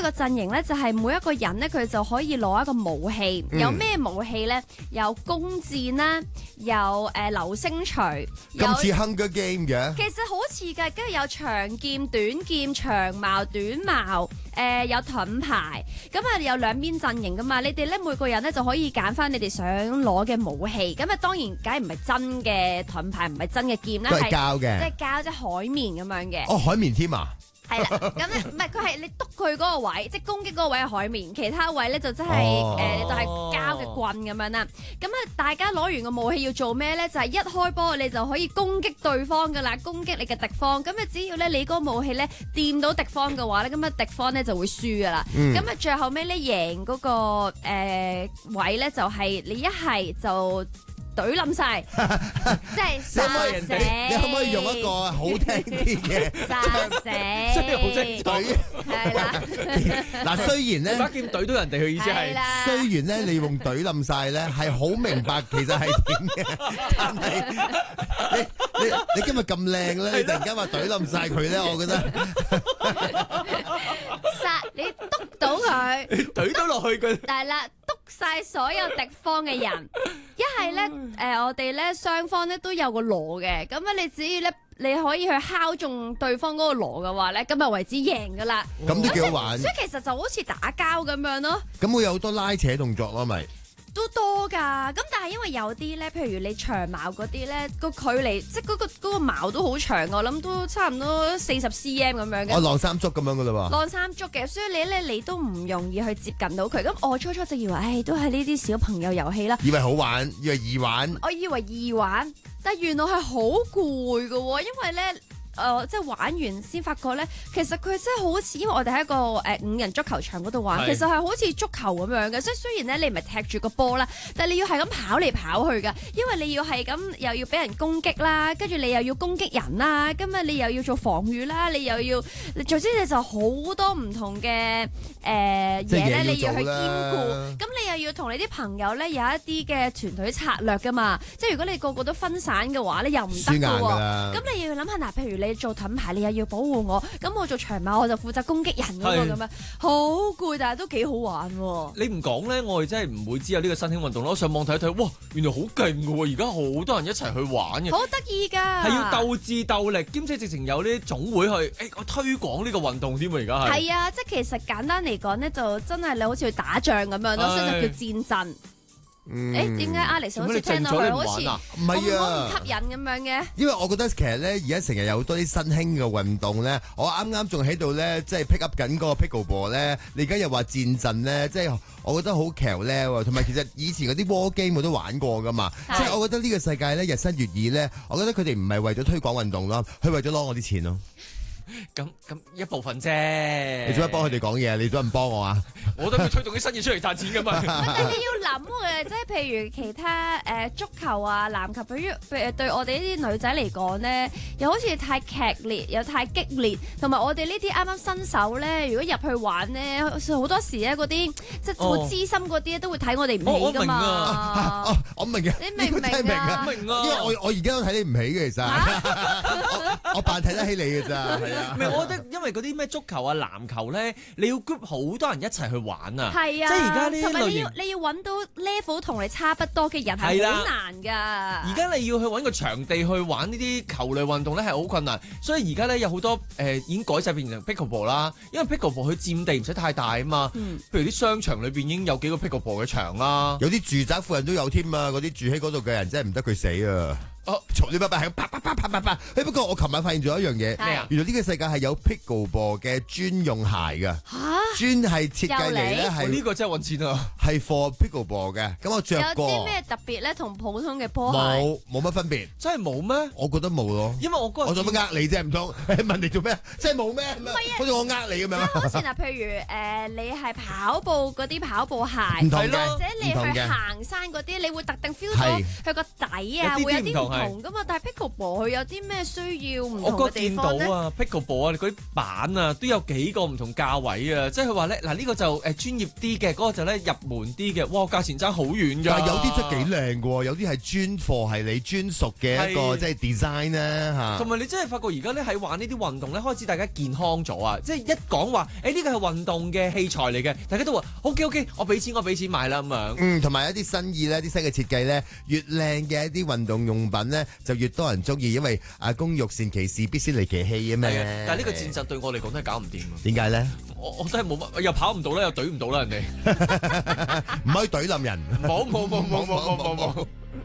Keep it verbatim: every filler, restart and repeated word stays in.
佢個陣營咧就係每一個人咧佢就可以攞一個武器， 嗯、 有咩武器咧？有弓箭啦，有誒、呃、流星錘， 咁似 Hunger Game 嘅。 其實好似㗎，跟住有長劍、短劍、長矛、短矛，誒、呃、有盾牌，咁啊有兩邊陣營噶嘛。你哋咧每個人咧就可以揀翻你哋想攞嘅武器，咁啊當然梗係唔係真嘅盾牌，唔係真嘅劍啦， 都係膠嘅， 即係膠即係海綿咁樣嘅。 哦，海綿添啊！ 係啦，咁咧唔係佢係你篤佢嗰個位，即係攻擊嗰個位係海綿，其他位咧就真係哦誒就係膠嘅棍咁樣啦。咁啊，大家攞完個武器要做咩咧？就係一開波你就可以攻擊對方噶啦，攻擊你嘅敵方。咁啊，只要咧你嗰個武器咧掂到敵方嘅話咧，咁啊敵方咧就會輸噶啦。咁啊，最後尾咧贏嗰個誒位咧就係你一係就懟冧晒，即係殺死。 你可唔可以用一個好聽啲嘅殺死？ 真係好精懟係啦。 嗱，雖然咧把劍懟到人哋嘅意思係， 雖然咧你用懟冧晒咧係好明白其實係點嘅，但係你你你今日咁靚咧，你突然間話懟冧晒佢咧，我覺得殺你篤到佢， 懟到落去佢。 係啦，篤晒所有敵方嘅人。一係咧，誒，我哋咧雙方咧都有個鑼嘅，咁啊，你只要咧你可以去敲中對方嗰個鑼嘅話咧，咁啊為止贏噶啦。 咁都幾好玩。 所以其實就好似打交咁樣咯。 咁會有好多拉扯動作咯，咪？ 都多㗎，咁但係因為有啲咧，譬如你長矛嗰啲咧，個距離即係嗰個嗰個矛都好長，我諗都差唔多四十 cm 咁樣嘅。 哦，晾三竹咁樣噶啦喎。 晾三竹嘅，所以你咧你都唔容易去接近到佢。咁我初初就以為，唉，都係呢啲小朋友遊戲啦。 以為好玩，以為易玩。 我以為易玩，但係原來係好攰㗎喎，因為咧。誒、呃，即係玩完先發覺咧，其實佢真係好似，因為我哋喺一個誒、呃、五人足球場嗰度玩，其實係好似足球咁樣嘅。即係雖然咧你唔係踢住個波啦，但係你要係咁跑嚟跑去㗎，因為你要係咁又要俾人攻擊啦，跟住你又要攻擊人啦，今日你又要做防禦啦，你又要，總之你就好多唔同嘅誒嘢咧，你要去兼顧。咁你又要同你啲朋友咧有一啲嘅團隊策略㗎嘛。即係如果你個個都分散嘅話咧，又唔得㗎喎。咁你要諗下嗱，譬如你做盾牌，你又要保護我，咁我做長矛，我就負責攻擊人嗰個咁樣，好攰，但係都幾好玩喎。 你唔講咧，我哋真係唔會知有呢個新興運動咯。我上網睇一睇，哇，原來好勁㗎喎！而家好多人一齊去玩嘅， 好得意㗎， 係要鬥智鬥力，兼且直情有啲總會去誒，我推廣呢個運動添啊！而家係係啊，即係其實簡單嚟講咧，就真係你好似去打仗咁樣咯，所以就叫戰陣。誒，點解 Alex 好似聽到佢好似唔係啊， 唔吸引咁樣嘅？ 因為我覺得其實咧，而家成日有好多啲新興嘅運動咧，我啱啱仲喺度咧，即係 pick up 緊嗰個 pickleball 咧，你而家又話戰陣咧，即係我覺得好巧咧喎，同埋其實以前嗰啲 war game 我都玩過噶嘛，即係我覺得呢個世界咧日新月異咧，我覺得佢哋唔係為咗推廣運動咯，佢為咗攞我啲錢咯。 咁咁一部分啫。 你做乜幫佢哋講嘢？你做乜唔幫我啊？ 我都要推動啲新嘢出嚟賺錢噶嘛。 但係你要諗嘅，即係譬如其他誒、呃、足球啊、籃球，譬如譬如對我哋呢啲女仔嚟講咧，又好似太劇烈又太激烈，同埋我哋呢啲啱啱新手咧，如果入去玩咧，好多時咧嗰啲即係好資深嗰啲都會睇我哋唔起噶嘛。 哦我明啊， 哦，我明嘅， 你明唔明啊？ 明啊， 因為我我而家都睇你唔起嘅，其實我我扮睇得起你嘅咋，係啊。 唔係，我覺得因為嗰啲咩足球啊、籃球咧，你要 group 好多人一齊去玩啊。 係啊， 即係而家呢同埋你類型要你要揾到 level 同你差不多嘅人係好難㗎。 而家你要去揾個場地去玩呢啲球類運動咧係好困難，所以而家咧有好多誒、呃、已經改晒變成 pickleball 啦，因為 pickleball 佢佔地唔使太大啊嘛。嗯、譬如啲商場裏邊已經有幾個 pickleball 嘅場啦， 有啲住宅附近都有添啊！嗰啲住喺嗰度嘅人真係唔得佢死啊！ 哦， 嘈你爸爸係啪啪啪啪啪啪！誒不過我琴晚發現咗一樣嘢， 咩啊？ 原來呢個世界係有 pickleball 嘅專用鞋㗎， 嚇， 專係設計嚟咧係呢個真係揾錢啊！ 係 for pickleball 嘅，咁我着過。 有啲咩特別咧？同普通嘅波鞋冇冇乜分別？ 真係冇咩？ 我覺得冇咯。 因為我嗰日我做乜呃你啫？唔通問你做咩？真係冇咩？唔係啊！好似我呃你咁樣。 即係好似嗱，譬如誒、呃，你係跑步嗰啲跑步鞋， 唔同嘅或者你唔同嘅去行山嗰啲，你會特定 feel 到佢個底啊， 有啲啲會有啲唔唔同同噶嘛。但係 pickleball 佢有啲咩需要唔我同嘅地覺見到方咧？ 啊，pickleball 啊，嗰啲板啊，都有幾個唔同價位啊，即所以佢話咧，嗱呢個就誒專業啲嘅，嗰個就咧入門啲嘅，哇價錢爭好遠㗎。 但係有啲真係幾靚嘅喎，有啲係專貨係你專屬嘅一個即係 design 咧嚇。 同埋你真係發覺而家咧喺玩呢啲運動咧，開始大家健康咗啊！即係一講話，誒呢個係運動嘅器材嚟嘅，大家都話 OK OK，我俾錢我俾錢買啦咁樣。 嗯，同埋一啲新意咧，啲新嘅設計咧，越靚嘅一啲運動用品咧，就越多人中意，因為阿公欲善其事，必先利其器啊嘛。 但係呢個戰術對我嚟講都係搞唔掂啊！ 點解咧？ 我我真係冇乜，又跑唔到啦，又懟唔到啦，人哋唔可以懟冧人。 冇冇冇冇冇冇冇冇。